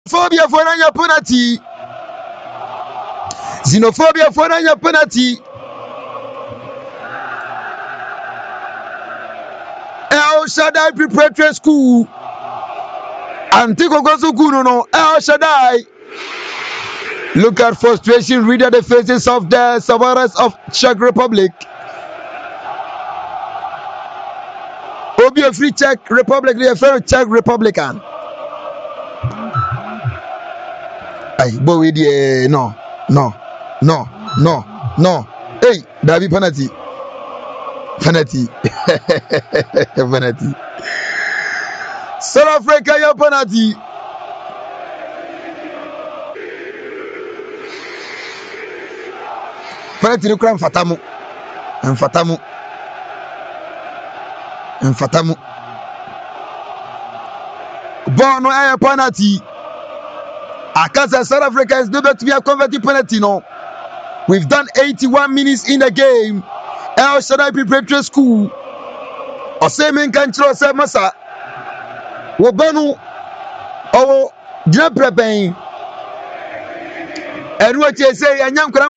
Xenophobia for a penalty. Xenophobia for a penalty. El Shaddai Preparatory School. Antico Gozukuno no El Shaddai. Look at frustration read at the faces of the supporters of Czech Republic. Obi a free Czech Republic, they are very Czech Republican. Ay, boy, no. Hey, David penalty. Penalty. South Africa, your penalty. Penalty no crime Fatamu. Born no air penalty. Akasa South Africa is never to be a converted penalty. No, we've done 81 minutes in the game. El Shaddai Preparatory School. Osemen Kanchro se masa. Wobanu. Oh, Jina Prepay. And what you say, and young